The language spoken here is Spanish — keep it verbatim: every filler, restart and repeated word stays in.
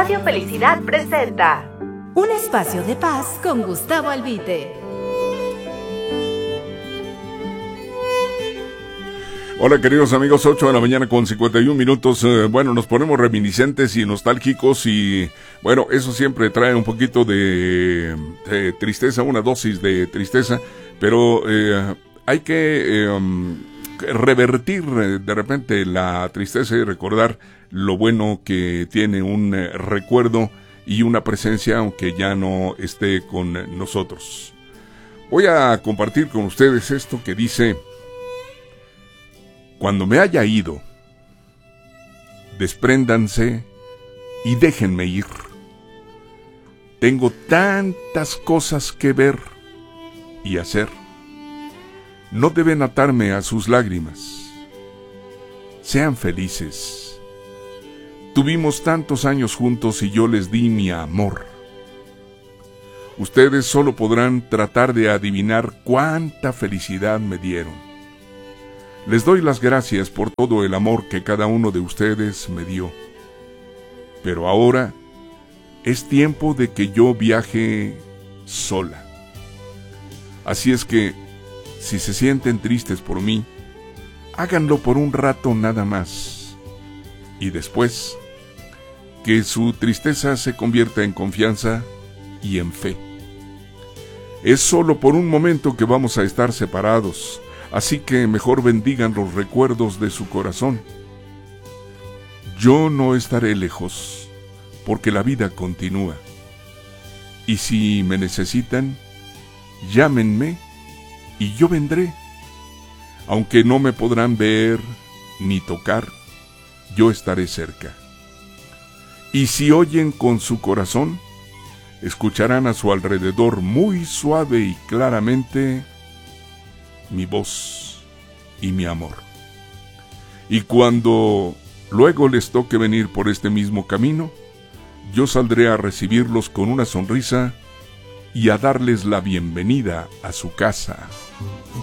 Radio Felicidad presenta Un espacio de paz con Gustavo Albite. Hola queridos amigos, ocho de la mañana con cincuenta y un minutos. Eh, bueno, nos ponemos reminiscentes y nostálgicos y bueno, eso siempre trae un poquito de, de tristeza, una dosis de tristeza, pero eh, hay que eh, um, revertir eh, de repente la tristeza y recordar lo bueno que tiene un eh, recuerdo y una presencia aunque ya no esté con nosotros. Voy a compartir con ustedes esto que dice: cuando me haya ido, despréndanse y déjenme ir. Tengo tantas cosas que ver y hacer. No deben atarme a sus lágrimas. Sean felices. Tuvimos tantos años juntos y yo les di mi amor. Ustedes solo podrán tratar de adivinar cuánta felicidad me dieron. Les doy las gracias por todo el amor que cada uno de ustedes me dio. Pero ahora es tiempo de que yo viaje sola. Así es que, si se sienten tristes por mí, háganlo por un rato nada más. Y después, que su tristeza se convierta en confianza y en fe. Es solo por un momento que vamos a estar separados. Así que mejor bendigan los recuerdos de su corazón. Yo no estaré lejos, porque la vida continúa. Y si me necesitan, llámenme y yo vendré. Aunque no me podrán ver ni tocar, yo estaré cerca. Y si oyen con su corazón, escucharán a su alrededor muy suave y claramente mi voz y mi amor. Y cuando luego les toque venir por este mismo camino, yo saldré a recibirlos con una sonrisa y a darles la bienvenida a su casa.